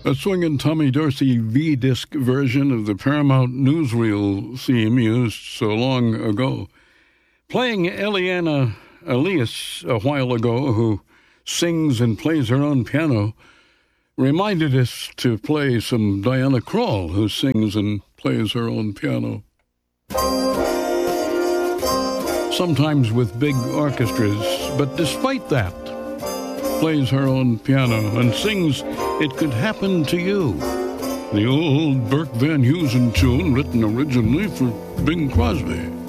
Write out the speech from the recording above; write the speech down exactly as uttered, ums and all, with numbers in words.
A swinging Tommy Dorsey V-disc version of the Paramount newsreel theme used so long ago. Playing Eliana Elias a while ago, who sings and plays her own piano, reminded us to play some Diana Krall, who sings and plays her own piano. Sometimes with big orchestras, but despite that, plays her own piano and sings It Could Happen to You, the old Burke Van Heusen tune written originally for Bing Crosby.